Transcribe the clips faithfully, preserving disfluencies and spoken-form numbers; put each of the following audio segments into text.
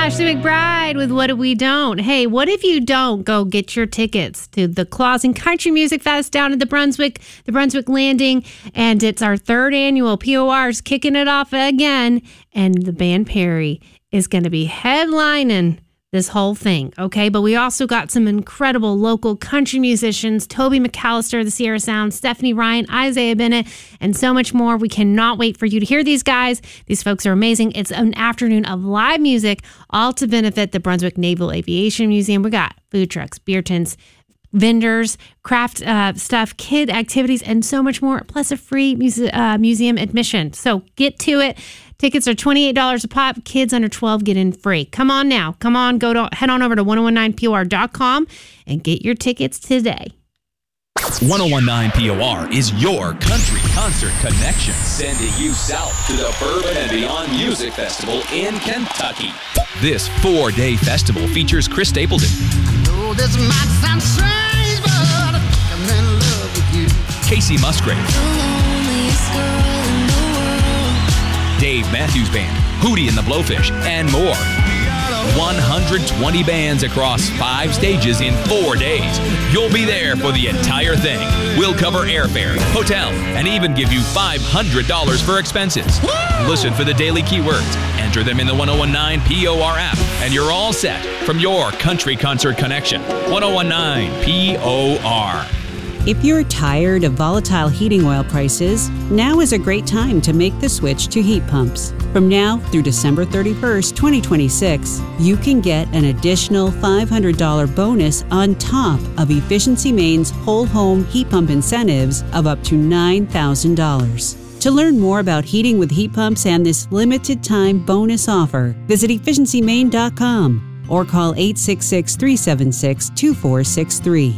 Ashley McBride with What If We Don't? Hey, what if you don't go get your tickets to the Clausen Country Music Fest down at the Brunswick, the Brunswick Landing, and it's our third annual. P O R's kicking it off again, and the band Perry is going to be headlining this whole thing, okay? But we also got some incredible local country musicians, Toby McAllister, the Sierra Sound, Stephanie Ryan, Isaiah Bennett, and so much more. We cannot wait for you to hear these guys. These folks are amazing. It's an afternoon of live music, all to benefit the Brunswick Naval Aviation Museum. We got food trucks, beer tents, vendors, craft uh, stuff, kid activities, and so much more, plus a free muse- uh, museum admission. So get to it. Tickets are twenty-eight dollars a pop. Kids under twelve get in free. Come on now. Come on. Go to head on over to ten nineteen P O R dot com and get your tickets today. ten nineteen P O R is your country concert connection, sending you south to the Bourbon and Beyond Music Festival in Kentucky. This four-day festival features Chris Stapleton, Oh, this might sound strange, but I'm in love with you. Casey Musgrave, Dave Matthews Band, Hootie and the Blowfish, and more. one hundred twenty bands across five stages in four days. You'll be there for the entire thing. We'll cover airfare, hotel, and even give you five hundred dollars for expenses. Woo! Listen for the daily keywords. Enter them in the ten nineteen P O R app, and you're all set from your country concert connection. ten nineteen P O R. If you're tired of volatile heating oil prices, now is a great time to make the switch to heat pumps. From now through December thirty-first, twenty twenty-six, you can get an additional five hundred dollars bonus on top of Efficiency Maine's whole home heat pump incentives of up to nine thousand dollars. To learn more about heating with heat pumps and this limited time bonus offer, visit efficiency maine dot com or call eight six six, three seven six, two four six three.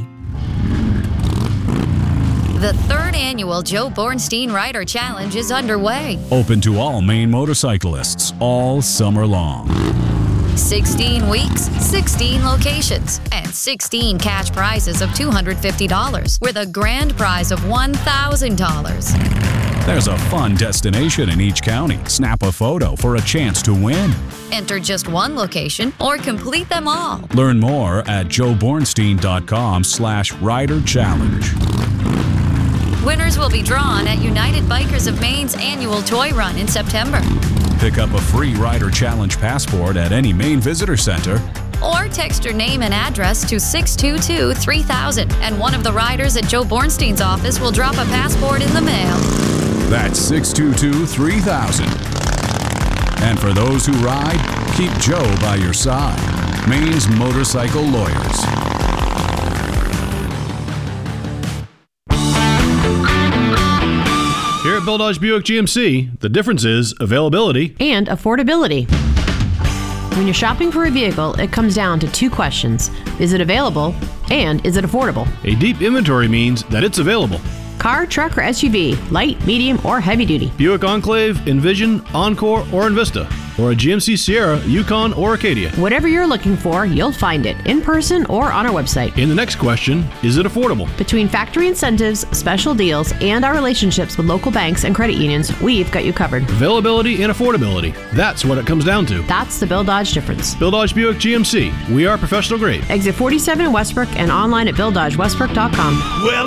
The third annual Joe Bornstein Rider Challenge is underway. Open to all Maine motorcyclists all summer long. sixteen weeks, sixteen locations, and sixteen cash prizes of two hundred fifty dollars with a grand prize of one thousand dollars. There's a fun destination in each county. Snap a photo for a chance to win. Enter just one location or complete them all. Learn more at joe bornstein dot com slash rider challenge. Winners will be drawn at United Bikers of Maine's annual toy run in September. Pick up a free Rider Challenge passport at any Maine Visitor Center. Or text your name and address to six two two, three thousand, and one of the riders at Joe Bornstein's office will drop a passport in the mail. That's six two two, three thousand. And for those who ride, keep Joe by your side. Maine's Motorcycle Lawyers. Here at Bill Dodge Buick G M C, the difference is availability and affordability. When you're shopping for a vehicle, it comes down to two questions. Is it available? And is it affordable? A deep inventory means that it's available. Car, truck, or S U V, light, medium, or heavy duty. Buick Enclave, Envision, Encore, or Envista. Or a G M C Sierra, Yukon, or Acadia. Whatever you're looking for, you'll find it in person or on our website. In the next question, is it affordable? Between factory incentives, special deals, and our relationships with local banks and credit unions, we've got you covered. Availability and affordability. That's what it comes down to. That's the Bill Dodge difference. Bill Dodge Buick G M C. We are professional grade. Exit forty-seven in Westbrook and online at bill dodge westbrook dot com. Well,